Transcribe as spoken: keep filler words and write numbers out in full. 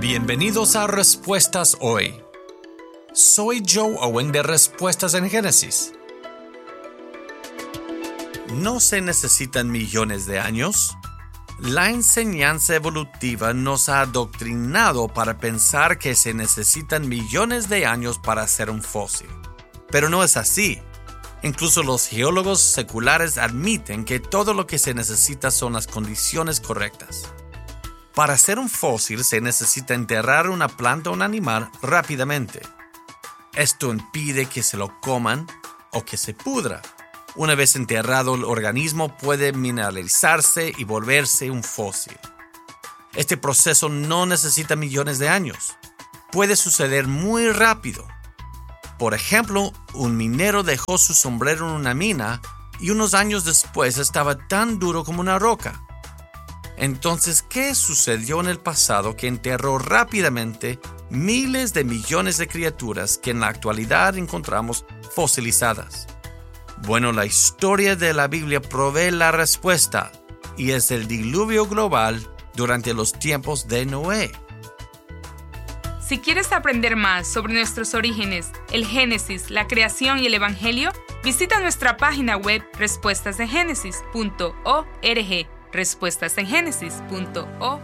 Bienvenidos a Respuestas Hoy. Soy Joe Owen de Respuestas en Génesis. ¿No se necesitan millones de años? La enseñanza evolutiva nos ha adoctrinado para pensar que se necesitan millones de años para hacer un fósil. Pero no es así. Incluso los geólogos seculares admiten que todo lo que se necesita son las condiciones correctas. Para hacer un fósil se necesita enterrar una planta o un animal rápidamente. Esto impide que se lo coman o que se pudra. Una vez enterrado, el organismo puede mineralizarse y volverse un fósil. Este proceso no necesita millones de años. Puede suceder muy rápido. Por ejemplo, un minero dejó su sombrero en una mina y unos años después estaba tan duro como una roca. Entonces, ¿qué sucedió en el pasado que enterró rápidamente miles de millones de criaturas que en la actualidad encontramos fosilizadas? Bueno, la historia de la Biblia provee la respuesta, y es el diluvio global durante los tiempos de Noé. Si quieres aprender más sobre nuestros orígenes, el Génesis, la creación y el Evangelio, visita nuestra página web respuestas en génesis punto org. respuestas en génesis punto org.